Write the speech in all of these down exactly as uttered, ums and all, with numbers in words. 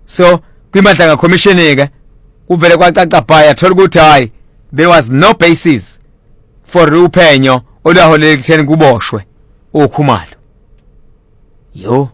So kwimandla commission ke uvele kwacaca bhaya thola ukuthi hayi there was no basis for uphenyo olwaholela ekutheni kuboshwe uKhumalo. Yo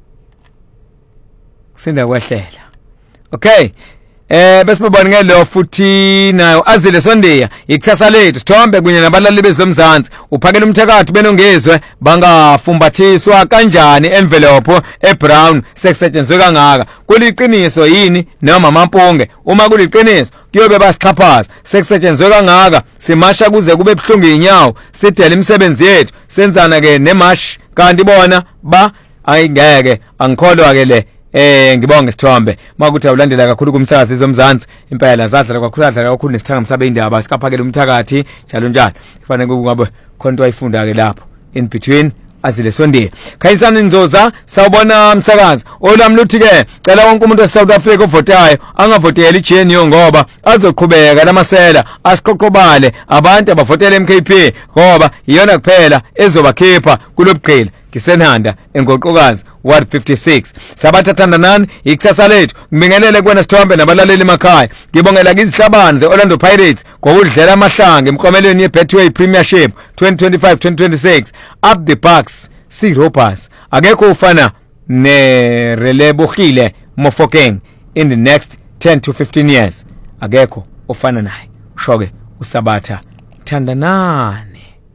kusinda kwehlela. Okay, eh bese sibone ngelo futhi nayo Azile Sondiya ikusasa lethu Sithombe kunye nabalali bezilomzansi uphakela umthakathi benongezwe bangafumbathiswa kanjani envelope ebrown sekusetshenzwe kangaka kuliqiniso yini noma mamponge uma kuliqiniso kuyobe basixhaphaza sekusetshenzwe kangaka simasha kuze kube ebhlungu inyawo sidela imisebenzi yethu senzana ke nemash kanti bona ba ayingeke angikholwa ke le Eh ngibonge Sithombe makuthi awulandela kakhulu kumsakazi zomzansi impela zadla kakhulu adla kakhulu nesithanga msabe indaba sikaphakela umthakathi njalo njalo kufanele kungabe khonto ayifunda ke lapho in between Azile Sondiya khayisana inzoza sawubona umsakazi olwami luthi ke cela wonke umuntu eSouth Africa ovotayo angavotela iG N U ngoba azoqhubeka lamasela asiqoqobale abantu abavotela M K P ngoba iyona kuphela ezobakhipha kulobugqila Kisenhanda engoqokazi Ward fifty-six sabathathanda nani ikusasa lethu ngibingelele kuwena Sithombe nabalaleli emakhaya ngibongela izihlabani zeOrlando Pirates ngokudlela amahlange emkhomelweni yeBetway Premiership twenty twenty-five twenty twenty-six up the Bucks Sea Robbers akekho ufana ne Relebohile Mofokeng in the next ten to fifteen years akekho ufana naye ushoke usabatha thandanani.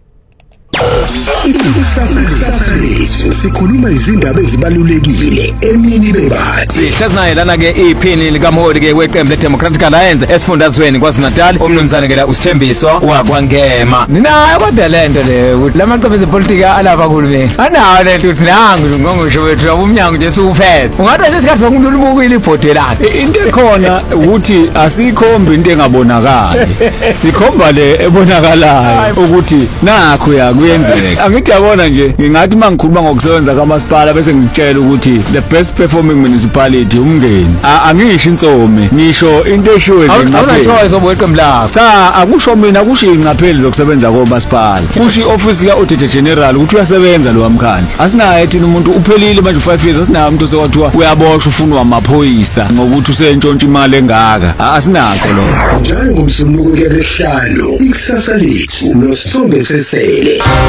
Sikhuluma izindaba ezibalulekile emini bebathi sihlasinaye lana ke iphini likaMholi ke weqembu leDemocratic Alliance esifundazweni kwaZulu-Natal umnumzana ke la uSithembiso wakwangema ninayo kodwa lento le ukuthi lamaqembu ezepolitiki alapha kuhulumeni anawo lento ukuthi nangu ngongosho wethu abumnyango nje suphela ungathi sesikhathi umuntu olubukile ibhodi lakhe into ekhona ukuthi asikhombi into engabonakali sikhomba le ebonakalayo ukuthi nakho ya kuyenzeka angithi yabona nje ngingathi mangikhuluma ngokusebenza kaMasipala bese ngitshela ukuthi the best performing municipality umngeni angisho insome ngisho into eshiwe nje awuna choice obeqembu lakho cha akusho mina kusho ingcapheli zokusebenza koMasipala kusho ioffice ka Auditor General ukuthi uyasebenza lo wamkhandla asinaye thina umuntu uphelile manje five years asinaye umuntu sekwathiwa uyaboshwa ufunwa amaphoyisa ngokuthi usentshontsha imali engaka asinakho lo njalo ngomsombuluko ke lesihlanu ikusasa lethu noSithombe sesele.